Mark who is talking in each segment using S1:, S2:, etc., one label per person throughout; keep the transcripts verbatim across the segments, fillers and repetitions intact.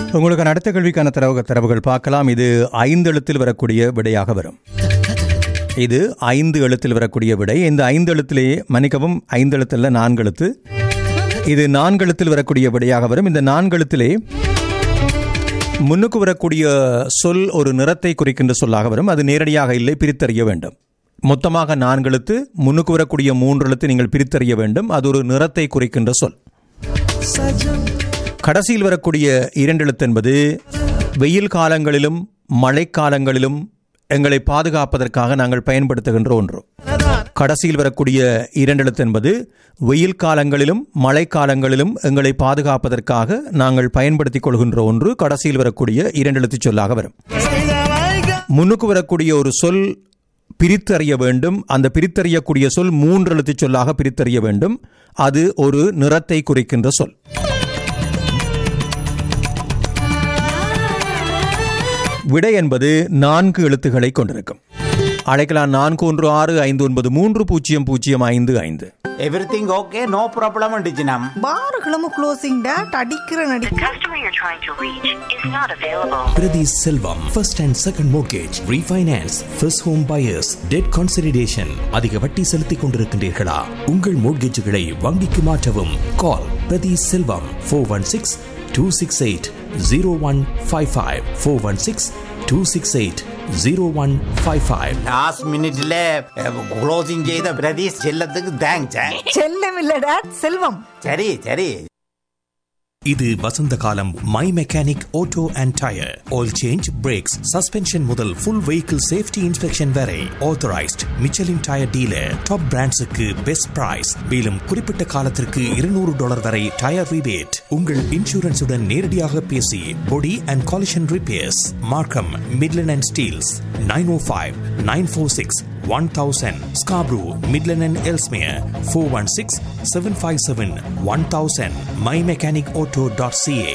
S1: உங்களுக்கு அடுத்த கேள்விக்கான தரவு தரவுகள் பார்க்கலாம். இது ஐந்து எழுத்தில் வரக்கூடிய விடையாக வரும். இது ஐந்து எழுத்தில் வரக்கூடிய விடை. இந்த ஐந்து எழுத்திலேயே மன்னிக்கவும், ஐந்து எழுத்தில் நான்கு எழுத்து. இது நான்கு எழுத்தில் வரக்கூடிய விடையாக வரும். இந்த நான்கு எழுத்திலே முன்னுக்கு வரக்கூடிய சொல் ஒரு நிறத்தை குறிக்கின்ற சொல்லாக வரும். அது நேரடியாக இல்லை, பிரித்தறிய வேண்டும். மொத்தமாக நான்கு எழுத்து, முன்னுக்கு வரக்கூடிய மூன்று எழுத்து நீங்கள் பிரித்தறிய வேண்டும். அது ஒரு நிறத்தை குறிக்கின்ற சொல். கடைசியில் வரக்கூடிய இரண்டு எழுத்து என்பது வெயில் காலங்களிலும் மழைக்காலங்களிலும் எங்களை பாதுகாப்பதற்காக நாங்கள் பயன்படுத்துகின்ற ஒன்று. கடைசியில் வரக்கூடிய இரண்டு எழுத்து என்பது வெயில் காலங்களிலும் மழைக்காலங்களிலும் எங்களை பாதுகாப்பதற்காக நாங்கள் பயன்படுத்திக் கொள்கின்ற ஒன்று. கடைசியில் வரக்கூடிய இரண்டு எழுத்து சொல்லாக வரும். முன்னுக்கு வரக்கூடிய ஒரு சொல் பிரித்தறிய வேண்டும். அந்த பிரித்தறியக்கூடிய சொல் மூன்று எழுத்து சொல்லாக பிரித்தறிய வேண்டும். அது ஒரு நிறத்தை குறிக்கின்ற சொல். விடை என்பது நான்கு எழுத்துக்களை கொண்டிருக்கும். அழைக்கலாம் நான்கு ஒன்று ஆறு ஐந்து ஒன்பது மூன்று பூஜ்ஜியம் பூஜ்ஜியம் ஐந்து ஐந்து.
S2: Everything okay, no problem டிஜினம்.
S3: பாருகளும் closing date அடிக்கிற நடி.
S4: The customer you're trying to reach is not available.
S5: Priti Selvam, first and second mortgage, refinance, first home buyers, debt consolidation. அதிக வட்டி செலுத்திக் கொண்டிருக்கின்றீர்களா? உங்கள் மோட்கேஜுகளை வங்கிக்கு மாற்றவும். கால் Priti Selvam four one six two six eight zero one five five four one six two six eight zero one five five.
S2: Last மினிட்ல closing செய்த பிரதீஷ் செல்லத்துக்கு thanks.
S3: செல்லம் இல்ல டேட், செல்வம்.
S2: சரி சரி.
S5: இது வசந்த காலம். My mechanic auto and tyre oil change, breaks, suspension முதல் ஃபுல் வெஹிக்கிள் சேஃப்டி இன்ஸ்பெக்ஷன் வரை authorised Michelin tyre dealer. Top பிராண்ட்ஸுக்கு best price. மேலும் குறிப்பிட்ட காலத்திற்கு இருநூறு டாலர் வரை டயர் ரிபேட். உங்கள் இன்சூரன்ஸுடன் நேரடியாக பேசி பொடி அண்ட் காலிஷன் ரிப்பேர்ஸ். மார்க்கம், Midland and Steeles. Nine O five nine four six one thousand. Scarborough, Midland and Ellesmere four one six seven five seven one thousand. my mechanic auto dot c a.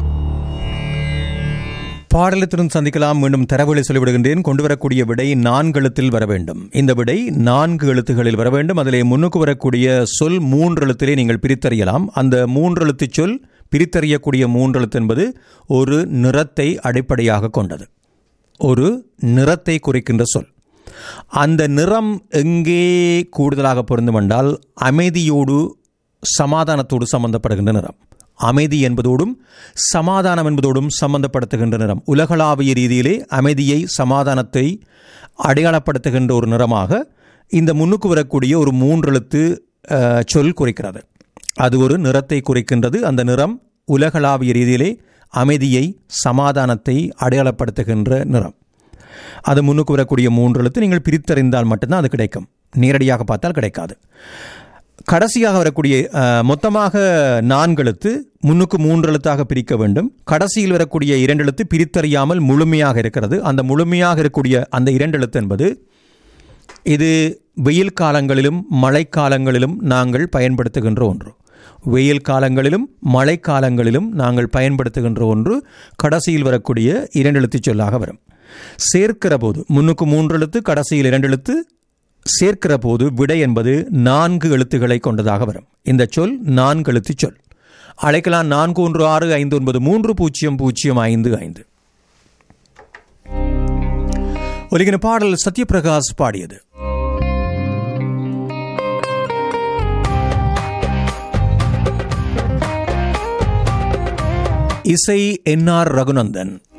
S1: பாடலத்துடன் சந்திக்கலாம். மீண்டும் தரவுகளை சொல்லிவிடுகின்றேன். கொண்டு வரக்கூடிய விடை நான்கு எழுத்தில் வர வேண்டும். இந்த விடை நான்கு எழுத்துகளில் வர வேண்டும். அதிலே முன்னுக்கு வரக்கூடிய சொல் மூன்று எழுத்திலே நீங்கள் பிரித்தறியலாம். அந்த மூன்று எழுத்து சொல் பிரித்தறியக்கூடிய மூன்று எழுத்து என்பது ஒரு நிறத்தை அடிப்படையாக கொண்டது. ஒரு நிறத்தை குறிக்கின்ற சொல். அந்த நிறம் எங்கே கூடுதலாக பொருந்தும் என்றால் அமைதியோடு சமாதானத்தோடு சம்பந்தப்படுகின்ற நிறம். அமைதி என்பதோடும் சமாதானம் என்பதோடும் சம்பந்தப்படுத்துகின்ற நிறம். உலகளாவிய ரீதியிலே அமைதியை, சமாதானத்தை அடையாளப்படுத்துகின்ற ஒரு நிறமாக இந்த முன்னுக்கு வரக்கூடிய ஒரு மூன்றெழுத்து சொல் குறிக்கிறது. அது ஒரு நிறத்தை குறிக்கின்றது. அந்த நிறம் உலகளாவிய ரீதியிலே அமைதியை, சமாதானத்தை அடையாளப்படுத்துகின்ற நிறம். அது முன்னுக்கு வரக்கூடிய மூன்று எழுத்து நீங்கள் பிரித்தறிந்தால் மட்டும்தான் அது கிடைக்கும். நேரடியாக பார்த்தால் கிடைக்காது. கடைசியாக வரக்கூடிய மொத்தமாக நான்கு எழுத்து முன்னுக்கு மூன்று எழுத்தாக பிரிக்க வேண்டும். கடைசியில் வரக்கூடிய இரண்டு எழுத்து பிரித்தறியாமல் முழுமையாக இருக்கிறது. அந்த முழுமையாக இருக்கக்கூடிய அந்த இரண்டு எழுத்து என்பது இது வெயில் காலங்களிலும் மழைக்காலங்களிலும் நாங்கள் பயன்படுத்துகின்ற ஒன்று. வெயில் காலங்களிலும் மழைக்காலங்களிலும் நாங்கள் பயன்படுத்துகின்ற ஒன்று. கடைசியில் வரக்கூடிய இரண்டு எழுத்து சொல்லாக வரும். சேர்க்கிற போது முன்னுக்கு மூன்று எழுத்து, கடைசியில் இரண்டு எழுத்து சேர்க்கிற போது விடை என்பது நான்கு எழுத்துக்களை கொண்டதாக வரும். இந்த சொல் நான்கு எழுத்து சொல். அழைக்கலாம் நான்கு ஒன்று ஆறு ஐந்து ஒன்பது மூன்று பூஜ்ஜியம் பூஜ்ஜியம் ஐந்து ஐந்து. ஒலிக்கிற பாடல் சத்யபிரகாஷ் பாடியது. இசை என் ஆர் ரகுநந்தன்.